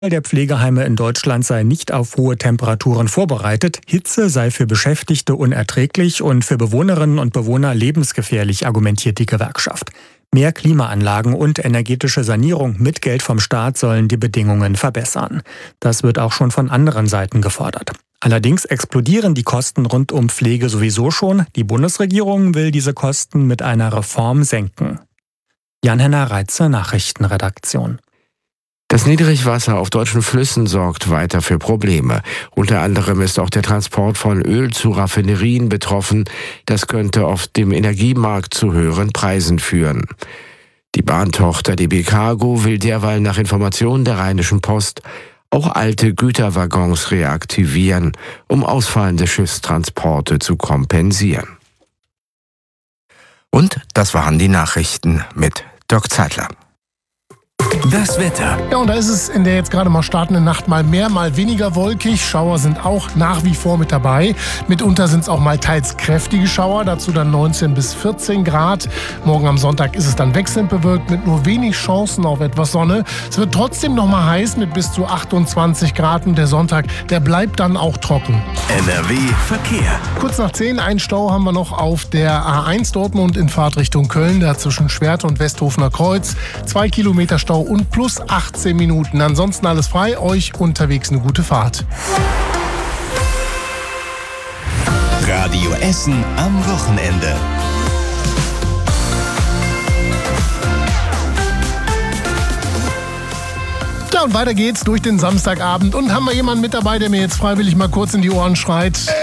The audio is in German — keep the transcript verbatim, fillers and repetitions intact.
Der Pflegeheime in Deutschland sei nicht auf hohe Temperaturen vorbereitet. Hitze sei für Beschäftigte unerträglich und für Bewohnerinnen und Bewohner lebensgefährlich, argumentiert die Gewerkschaft. Mehr Klimaanlagen und energetische Sanierung mit Geld vom Staat sollen die Bedingungen verbessern. Das wird auch schon von anderen Seiten gefordert. Allerdings explodieren die Kosten rund um Pflege sowieso schon. Die Bundesregierung will diese Kosten mit einer Reform senken. Jan-Henner Reitze, Nachrichtenredaktion. Das Niedrigwasser auf deutschen Flüssen sorgt weiter für Probleme. Unter anderem ist auch der Transport von Öl zu Raffinerien betroffen. Das könnte auf dem Energiemarkt zu höheren Preisen führen. Die Bahntochter D B Cargo will derweil nach Informationen der Rheinischen Post auch alte Güterwaggons reaktivieren, um ausfallende Schiffstransporte zu kompensieren. Und das waren die Nachrichten mit Dirk Zeitler. Das Wetter. Ja, und da ist es in der jetzt gerade mal startenden Nacht mal mehr, mal weniger wolkig. Schauer sind auch nach wie vor mit dabei. Mitunter sind es auch mal teils kräftige Schauer, dazu dann neunzehn bis vierzehn Grad. Morgen am Sonntag ist es dann wechselnd bewölkt mit nur wenig Chancen auf etwas Sonne. Es wird trotzdem noch mal heiß mit bis zu achtundzwanzig Grad und der Sonntag, der bleibt dann auch trocken. N R W Verkehr. Kurz nach zehn, einen Stau haben wir noch auf der A eins Dortmund in Fahrtrichtung Köln, da zwischen Schwerte und Westhofener Kreuz. Zwei Kilometer Stau und plus achtzehn Minuten. Ansonsten alles frei, euch unterwegs eine gute Fahrt. Radio Essen am Wochenende. Ja, und weiter geht's durch den Samstagabend. Und haben wir jemanden mit dabei, der mir jetzt freiwillig mal kurz in die Ohren schreit?